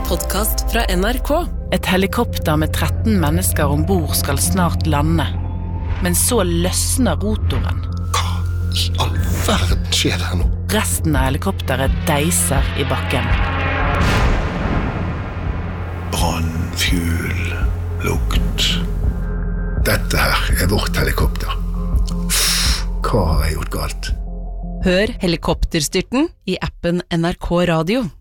podcast fra NRK. Et helikopter med 13 mennesker ombord skal snart lande. Men så løsner rotoren. Hva i all verden skjer her nå? Resten av helikopteret deiser i bakken. Brannfjul, lukt. Dette her vårt helikopter. Hva har jeg gjort galt? Hør Helikopterstyrten i appen NRK Radio.